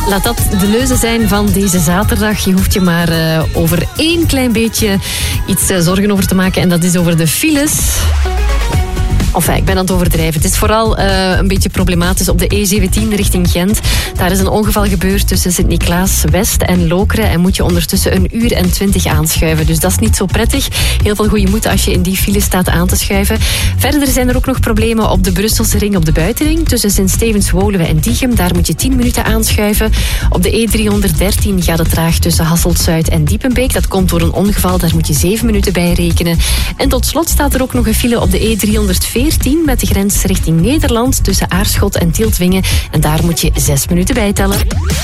Laat dat de leuze zijn van deze zaterdag. Je hoeft je maar over één klein beetje iets zorgen over te maken. En dat is over de files. Enfin, ik ben aan het overdrijven. Het is vooral een beetje problematisch op de E17 richting Gent. Daar is een ongeval gebeurd tussen Sint-Niklaas-West en Lokeren. En moet je ondertussen 1 uur en 20 aanschuiven. Dus dat is niet zo prettig. Heel veel goede moed als je in die file staat aan te schuiven. Verder zijn er ook nog problemen op de Brusselse ring op de buitenring. Tussen Sint-Stevens-Woluwe en Diegem. Daar moet je 10 minuten aanschuiven. Op de E313 gaat het traag tussen Hasselt-Zuid en Diepenbeek. Dat komt door een ongeval. Daar moet je 7 minuten bij rekenen. En tot slot staat er ook nog een file op de E314 met de grens richting Nederland tussen Aarschot en Tieltwingen. En daar moet je 6 minuten bij tellen.